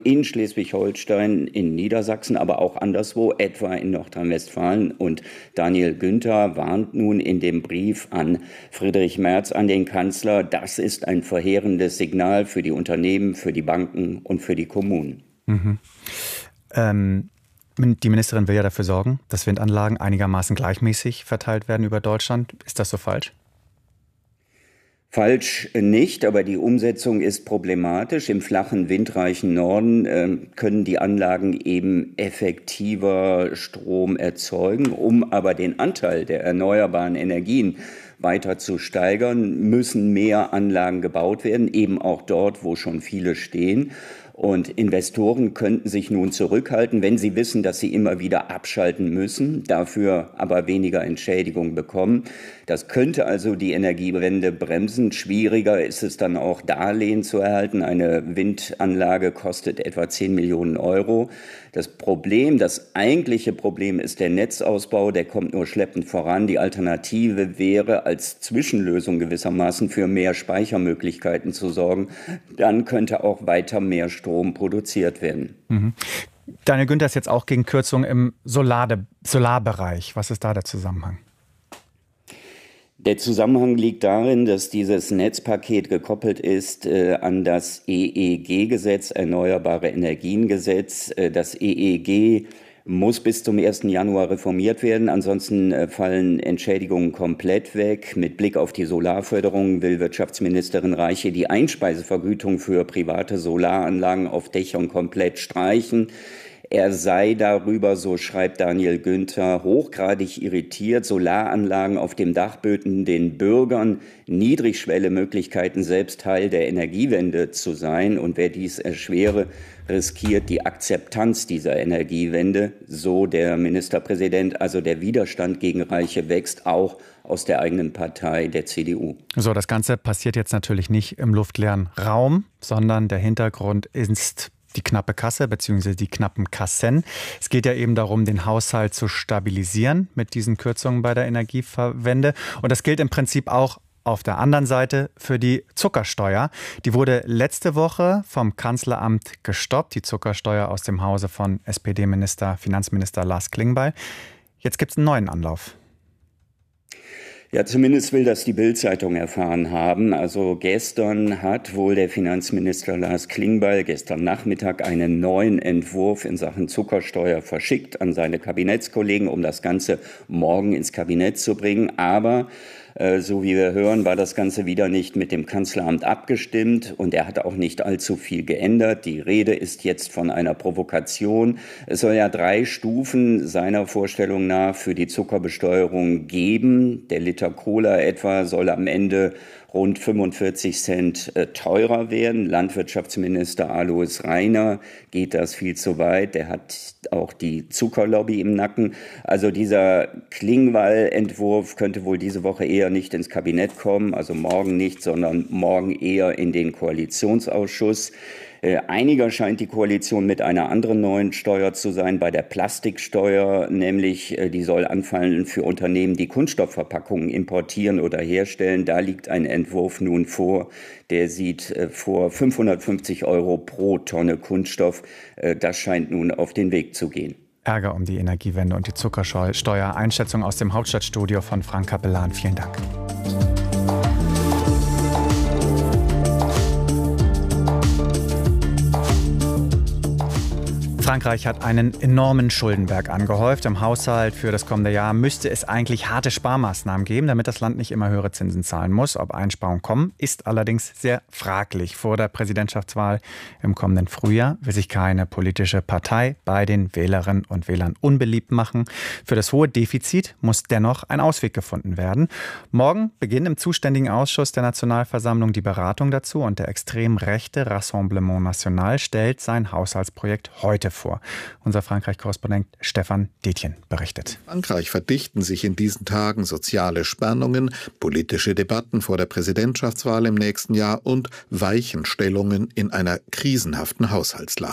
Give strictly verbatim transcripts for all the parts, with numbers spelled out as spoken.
in Schleswig-Holstein, in Niedersachsen, aber auch anderswo, etwa in Nordrhein-Westfalen. Und Daniel Günther warnt nun in dem Brief an Friedrich Merz, an den Kanzler, das ist ein verheerendes Signal für die Unternehmen, für die Banken und für die Kommunen. Mhm. Ähm, die Ministerin will ja dafür sorgen, dass Windanlagen einigermaßen gleichmäßig verteilt werden über Deutschland. Ist das so falsch? Falsch nicht, aber die Umsetzung ist problematisch. Im flachen, windreichen Norden äh, können die Anlagen eben effektiver Strom erzeugen. Um aber den Anteil der erneuerbaren Energien weiter zu steigern, müssen mehr Anlagen gebaut werden, eben auch dort, wo schon viele stehen. Und Investoren könnten sich nun zurückhalten, wenn sie wissen, dass sie immer wieder abschalten müssen, dafür aber weniger Entschädigung bekommen. Das könnte also die Energiewende bremsen. Schwieriger ist es dann auch, Darlehen zu erhalten. Eine Windanlage kostet etwa zehn Millionen Euro. Das Problem, das eigentliche Problem ist der Netzausbau, der kommt nur schleppend voran. Die Alternative wäre, als Zwischenlösung gewissermaßen für mehr Speichermöglichkeiten zu sorgen. Dann könnte auch weiter mehr Strom produziert werden. Mhm. Daniel Günther ist jetzt auch gegen Kürzungen im Solar- Solarbereich. Was ist da der Zusammenhang? Der Zusammenhang liegt darin, dass dieses Netzpaket gekoppelt ist äh, an das E E G-Gesetz, Erneuerbare Energien-Gesetz. Äh, das E E G muss bis zum ersten Januar reformiert werden. Ansonsten äh, fallen Entschädigungen komplett weg. Mit Blick auf die Solarförderung will Wirtschaftsministerin Reiche die Einspeisevergütung für private Solaranlagen auf Dächern komplett streichen. Er sei darüber, so schreibt Daniel Günther, hochgradig irritiert. Solaranlagen auf dem Dach böten den Bürgern Niedrigschwelle-Möglichkeiten, selbst Teil der Energiewende zu sein. Und wer dies erschwere, riskiert die Akzeptanz dieser Energiewende. So der Ministerpräsident. Also der Widerstand gegen Reiche wächst auch aus der eigenen Partei, der C D U. So, das Ganze passiert jetzt natürlich nicht im luftleeren Raum, sondern der Hintergrund ist die knappe Kasse bzw. die knappen Kassen. Es geht ja eben darum, den Haushalt zu stabilisieren mit diesen Kürzungen bei der Energieverwende. Und das gilt im Prinzip auch auf der anderen Seite für die Zuckersteuer. Die wurde letzte Woche vom Kanzleramt gestoppt, die Zuckersteuer aus dem Hause von S P D-Minister, Finanzminister Lars Klingbeil. Jetzt gibt es einen neuen Anlauf. Ja, zumindest will das die Bild-Zeitung erfahren haben. Also gestern hat wohl der Finanzminister Lars Klingbeil gestern Nachmittag einen neuen Entwurf in Sachen Zuckersteuer verschickt an seine Kabinettskollegen, um das Ganze morgen ins Kabinett zu bringen. Aber so wie wir hören, war das Ganze wieder nicht mit dem Kanzleramt abgestimmt und er hat auch nicht allzu viel geändert. Die Rede ist jetzt von einer Provokation. Es soll ja drei Stufen seiner Vorstellung nach für die Zuckerbesteuerung geben. Der Liter Cola etwa soll am Ende rund fünfundvierzig Cent äh, teurer werden. Landwirtschaftsminister Alois Rainer geht das viel zu weit. Der hat auch die Zuckerlobby im Nacken. Also dieser Klingbeil-Entwurf könnte wohl diese Woche eher nicht ins Kabinett kommen, also morgen nicht, sondern morgen eher in den Koalitionsausschuss. Äh, einiger scheint die Koalition mit einer anderen neuen Steuer zu sein, bei der Plastiksteuer, nämlich äh, die soll anfallen für Unternehmen, die Kunststoffverpackungen importieren oder herstellen. Da liegt ein Entwurf nun vor, der sieht äh, vor fünfhundertfünfzig Euro pro Tonne Kunststoff. Äh, das scheint nun auf den Weg zu gehen. Ärger um die Energiewende und die Zuckersteuer. Einschätzung aus dem Hauptstadtstudio von Frank Capellan. Vielen Dank. Frankreich hat einen enormen Schuldenberg angehäuft. Im Haushalt für das kommende Jahr müsste es eigentlich harte Sparmaßnahmen geben, damit das Land nicht immer höhere Zinsen zahlen muss. Ob Einsparungen kommen, ist allerdings sehr fraglich. Vor der Präsidentschaftswahl im kommenden Frühjahr will sich keine politische Partei bei den Wählerinnen und Wählern unbeliebt machen. Für das hohe Defizit muss dennoch ein Ausweg gefunden werden. Morgen beginnt im zuständigen Ausschuss der Nationalversammlung die Beratung dazu und der extrem rechte Rassemblement National stellt sein Haushaltsprojekt heute vor. Vor. Unser Frankreich-Korrespondent Stefan Detjen berichtet. In Frankreich verdichten sich in diesen Tagen soziale Spannungen, politische Debatten vor der Präsidentschaftswahl im nächsten Jahr und Weichenstellungen in einer krisenhaften Haushaltslage.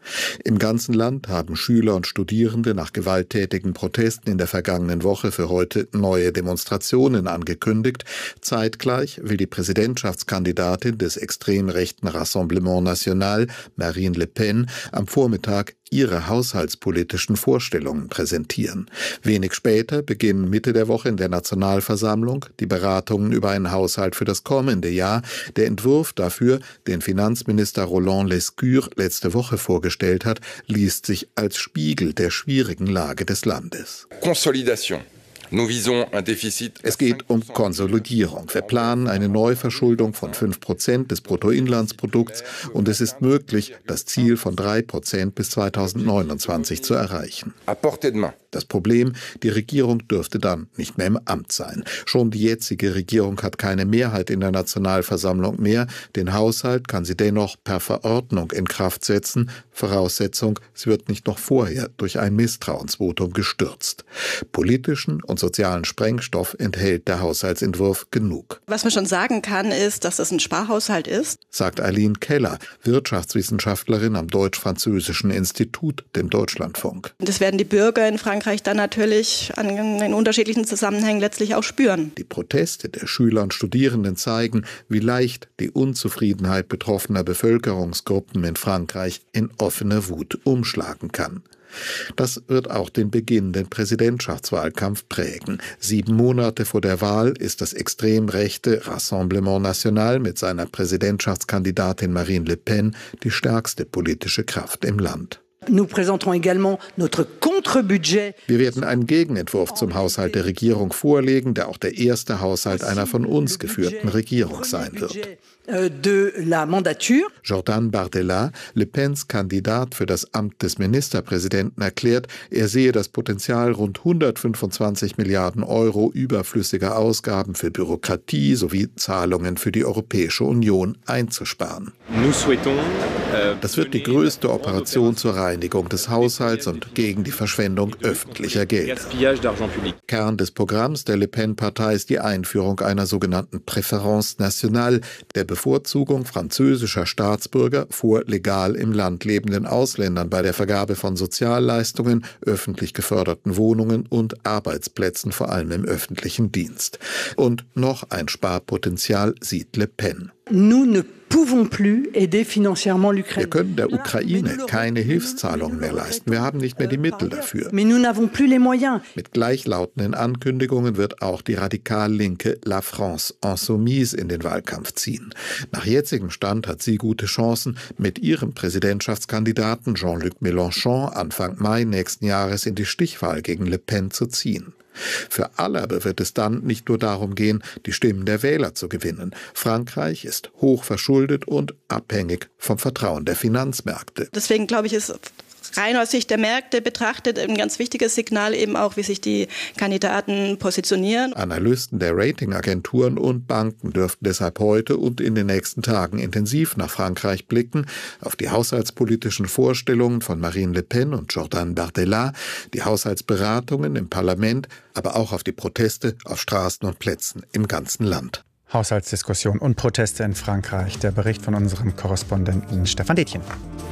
Im ganzen Land haben Schüler und Studierende nach gewalttätigen Protesten in der vergangenen Woche für heute neue Demonstrationen angekündigt. Zeitgleich will die Präsidentschaftskandidatin des extrem rechten Rassemblement National, Marine Le Pen, am Vormittag ihre haushaltspolitischen Vorstellungen präsentieren. Wenig später beginnen Mitte der Woche in der Nationalversammlung die Beratungen über einen Haushalt für das kommende Jahr. Der Entwurf dafür, den Finanzminister Roland Lescure letzte Woche vorgestellt hat, liest sich als Spiegel der schwierigen Lage des Landes. Consolidation. Es geht um Konsolidierung. Wir planen eine Neuverschuldung von fünf Prozent des Bruttoinlandsprodukts und es ist möglich, das Ziel von drei Prozent bis zweitausendneunundzwanzig zu erreichen. Das Problem, die Regierung dürfte dann nicht mehr im Amt sein. Schon die jetzige Regierung hat keine Mehrheit in der Nationalversammlung mehr. Den Haushalt kann sie dennoch per Verordnung in Kraft setzen. Voraussetzung, sie wird nicht noch vorher durch ein Misstrauensvotum gestürzt. Politischen und sozialen Sprengstoff enthält der Haushaltsentwurf genug. Was man schon sagen kann, ist, dass es ein Sparhaushalt ist, sagt Eileen Keller, Wirtschaftswissenschaftlerin am Deutsch-Französischen Institut, dem Deutschlandfunk. Das werden die Bürger in Frankreich dann natürlich an, in unterschiedlichen Zusammenhängen letztlich auch spüren. Die Proteste der Schüler und Studierenden zeigen, wie leicht die Unzufriedenheit betroffener Bevölkerungsgruppen in Frankreich in offene Wut umschlagen kann. Das wird auch den beginnenden Präsidentschaftswahlkampf prägen. Sieben Monate vor der Wahl ist das extrem rechte Rassemblement National mit seiner Präsidentschaftskandidatin Marine Le Pen die stärkste politische Kraft im Land. Wir werden einen Gegenentwurf zum Haushalt der Regierung vorlegen, der auch der erste Haushalt einer von uns geführten Regierung sein wird. Jordan Bardella, Le Pens Kandidat für das Amt des Ministerpräsidenten, erklärt, er sehe das Potenzial, rund hundertfünfundzwanzig Milliarden Euro überflüssiger Ausgaben für Bürokratie sowie Zahlungen für die Europäische Union einzusparen. Das wird die größte Operation zur Reinigung des Haushalts und gegen die Verschwendung öffentlicher Gelder. Kern des Programms der Le Pen-Partei ist die Einführung einer sogenannten Préférence nationale, der Bevorzugung französischer Staatsbürger vor legal im Land lebenden Ausländern bei der Vergabe von Sozialleistungen, öffentlich geförderten Wohnungen und Arbeitsplätzen, vor allem im öffentlichen Dienst. Und noch ein Sparpotenzial sieht Le Pen. Wir können der Ukraine keine Hilfszahlungen mehr leisten. Wir haben nicht mehr die Mittel dafür. Mit gleichlautenden Ankündigungen wird auch die radikal linke La France Insoumise in den Wahlkampf ziehen. Nach jetzigem Stand hat sie gute Chancen, mit ihrem Präsidentschaftskandidaten Jean-Luc Mélenchon Anfang Mai nächsten Jahres in die Stichwahl gegen Le Pen zu ziehen. Für alle aber wird es dann nicht nur darum gehen, die Stimmen der Wähler zu gewinnen. Frankreich ist hoch verschuldet und abhängig vom Vertrauen der Finanzmärkte. Deswegen glaube ich, ist rein aus Sicht der Märkte betrachtet ein ganz wichtiges Signal eben auch, wie sich die Kandidaten positionieren. Analysten der Ratingagenturen und Banken dürften deshalb heute und in den nächsten Tagen intensiv nach Frankreich blicken, auf die haushaltspolitischen Vorstellungen von Marine Le Pen und Jordan Bardella, die Haushaltsberatungen im Parlament, aber auch auf die Proteste auf Straßen und Plätzen im ganzen Land. Haushaltsdiskussion und Proteste in Frankreich. Der Bericht von unserem Korrespondenten Stefan Detjen.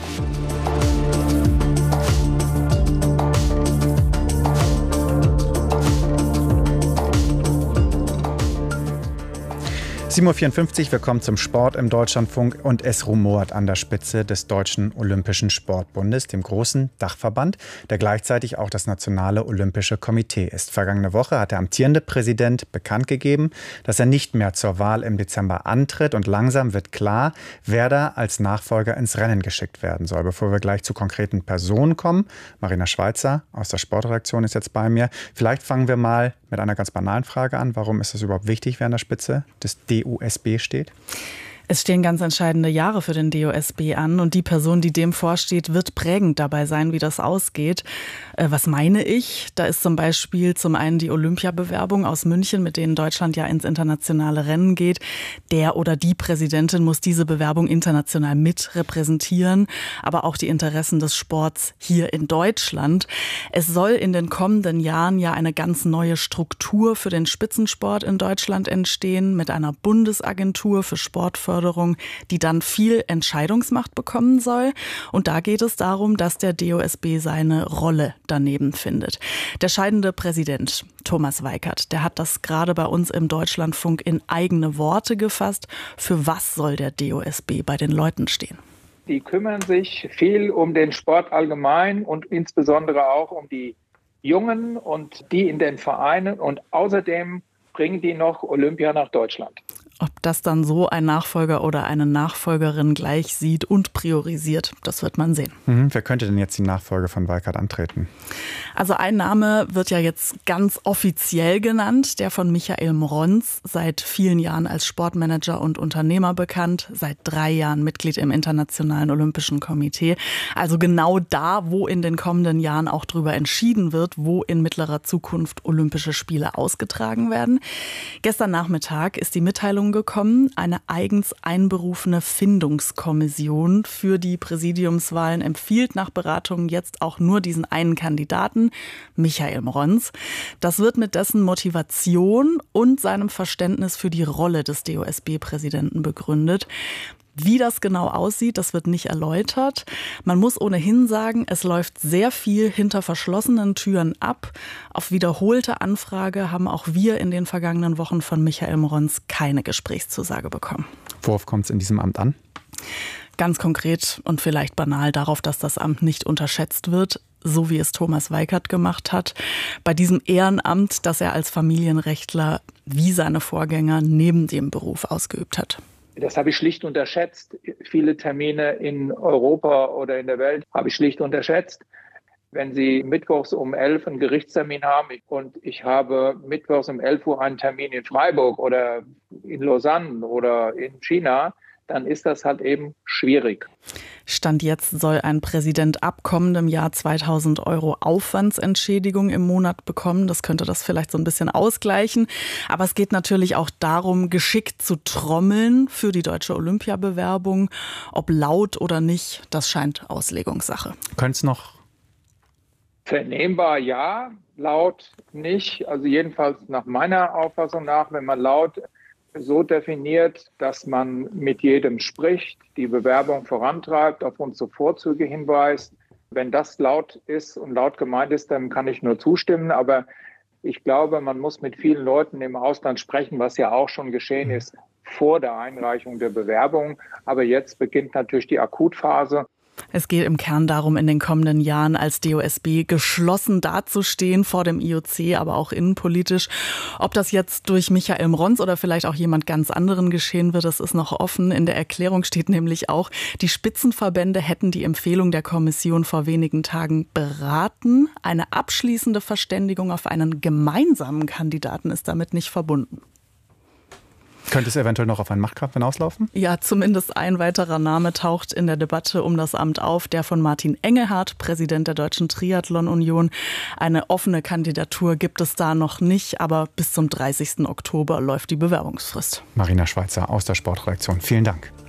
sieben Uhr vierundfünfzig, wir kommen zum Sport im Deutschlandfunk und es rumort an der Spitze des Deutschen Olympischen Sportbundes, dem großen Dachverband, der gleichzeitig auch das Nationale Olympische Komitee ist. Vergangene Woche hat der amtierende Präsident bekannt gegeben, dass er nicht mehr zur Wahl im Dezember antritt und langsam wird klar, wer da als Nachfolger ins Rennen geschickt werden soll. Bevor wir gleich zu konkreten Personen kommen, Marina Schweizer aus der Sportredaktion ist jetzt bei mir. Vielleicht fangen wir mal mit einer ganz banalen Frage an. Warum ist es überhaupt wichtig, wer an der Spitze des D O S B steht? Es stehen ganz entscheidende Jahre für den D O S B an und die Person, die dem vorsteht, wird prägend dabei sein, wie das ausgeht. Äh, was meine ich? Da ist zum Beispiel zum einen die Olympiabewerbung aus München, mit denen Deutschland ja ins internationale Rennen geht. Der oder die Präsidentin muss diese Bewerbung international mit repräsentieren, aber auch die Interessen des Sports hier in Deutschland. Es soll in den kommenden Jahren ja eine ganz neue Struktur für den Spitzensport in Deutschland entstehen, mit einer Bundesagentur für Sportförderung Sportförderung, die dann viel Entscheidungsmacht bekommen soll. Und da geht es darum, dass der D O S B seine Rolle daneben findet. Der scheidende Präsident Thomas Weikert, der hat das gerade bei uns im Deutschlandfunk in eigene Worte gefasst. Für was soll der D O S B bei den Leuten stehen? Die kümmern sich viel um den Sport allgemein und insbesondere auch um die Jungen und die in den Vereinen. Und außerdem bringen die noch Olympia nach Deutschland. Ob das dann so ein Nachfolger oder eine Nachfolgerin gleich sieht und priorisiert, das wird man sehen. Mhm. Wer könnte denn jetzt die Nachfolge von Weikert antreten? Also ein Name wird ja jetzt ganz offiziell genannt, der von Michael Mronz, seit vielen Jahren als Sportmanager und Unternehmer bekannt, seit drei Jahren Mitglied im Internationalen Olympischen Komitee. Also genau da, wo in den kommenden Jahren auch drüber entschieden wird, wo in mittlerer Zukunft Olympische Spiele ausgetragen werden. Gestern Nachmittag ist die Mitteilung gekommen. Eine eigens einberufene Findungskommission für die Präsidiumswahlen empfiehlt nach Beratungen jetzt auch nur diesen einen Kandidaten, Michael Mronz. Das wird mit dessen Motivation und seinem Verständnis für die Rolle des D O S B-Präsidenten begründet. Wie das genau aussieht, das wird nicht erläutert. Man muss ohnehin sagen, es läuft sehr viel hinter verschlossenen Türen ab. Auf wiederholte Anfrage haben auch wir in den vergangenen Wochen von Michael Mronz keine Gesprächszusage bekommen. Worauf kommt es in diesem Amt an? Ganz konkret und vielleicht banal darauf, dass das Amt nicht unterschätzt wird, so wie es Thomas Weikert gemacht hat. Bei diesem Ehrenamt, das er als Familienrechtler wie seine Vorgänger neben dem Beruf ausgeübt hat. Das habe ich schlicht unterschätzt. Viele Termine in Europa oder in der Welt habe ich schlicht unterschätzt. Wenn Sie mittwochs um elf einen Gerichtstermin haben und ich habe mittwochs um elf Uhr einen Termin in Freiburg oder in Lausanne oder in China, dann ist das halt eben schwierig. Stand jetzt soll ein Präsident ab kommendem Jahr zweitausend Euro Aufwandsentschädigung im Monat bekommen. Das könnte das vielleicht so ein bisschen ausgleichen. Aber es geht natürlich auch darum, geschickt zu trommeln für die deutsche Olympiabewerbung. Ob laut oder nicht, das scheint Auslegungssache. Könnte es noch? Vernehmbar ja, laut nicht. Also jedenfalls nach meiner Auffassung nach, wenn man laut so definiert, dass man mit jedem spricht, die Bewerbung vorantreibt, auf unsere Vorzüge hinweist. Wenn das laut ist und laut gemeint ist, dann kann ich nur zustimmen. Aber ich glaube, man muss mit vielen Leuten im Ausland sprechen, was ja auch schon geschehen ist vor der Einreichung der Bewerbung. Aber jetzt beginnt natürlich die Akutphase. Es geht im Kern darum, in den kommenden Jahren als D O S B geschlossen dazustehen vor dem I O C, aber auch innenpolitisch. Ob das jetzt durch Michael Mronz oder vielleicht auch jemand ganz anderen geschehen wird, das ist noch offen. In der Erklärung steht nämlich auch, die Spitzenverbände hätten die Empfehlung der Kommission vor wenigen Tagen beraten. Eine abschließende Verständigung auf einen gemeinsamen Kandidaten ist damit nicht verbunden. Könnte es eventuell noch auf einen Machtkampf hinauslaufen? Ja, zumindest ein weiterer Name taucht in der Debatte um das Amt auf, der von Martin Engelhardt, Präsident der Deutschen Triathlon-Union. Eine offene Kandidatur gibt es da noch nicht, aber bis zum dreißigsten Oktober läuft die Bewerbungsfrist. Marina Schweizer aus der Sportredaktion, vielen Dank.